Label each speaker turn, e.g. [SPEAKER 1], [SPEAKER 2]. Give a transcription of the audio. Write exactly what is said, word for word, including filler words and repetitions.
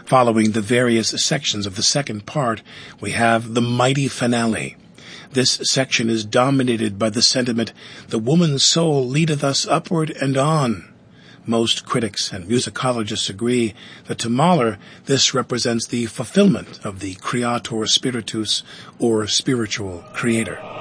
[SPEAKER 1] Following the various sections of the second part, we have the mighty finale. This section is dominated by the sentiment, "The woman's soul leadeth us upward and on." Most critics and musicologists agree that to Mahler this represents the fulfillment of the Creator Spiritus, or spiritual creator.